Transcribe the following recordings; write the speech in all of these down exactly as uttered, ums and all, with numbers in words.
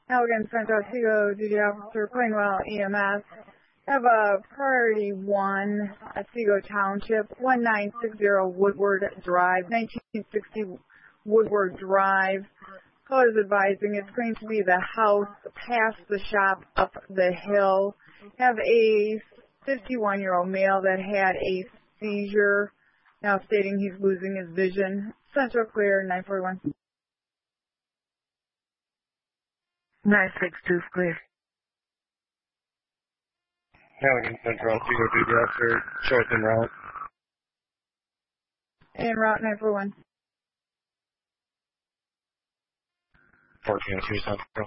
Allegan Central Otsego Duty Officer Plainwell E M S. Have a priority one, Otsego Township, one nine six zero Woodward Drive, nineteen sixty Woodward Drive. Caller is advising it's going to be the house past the shop up the hill. Have a fifty-one-year-old male that had a seizure, now stating he's losing his vision. Central clear, nine forty-one. nine six two clear. Halligan Central, Otsego Duty Officer, show us en route. En route, nine four one. fourteen oh two Central.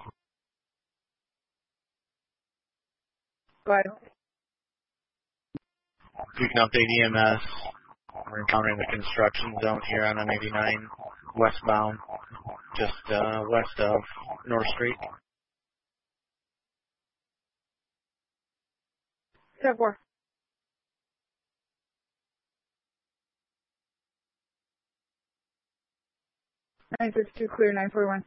Go ahead. You can update E M S. We're encountering the construction zone here on N eighty-nine, westbound, just uh, west of North Street. ten four. nine six two clear, nine forty-one.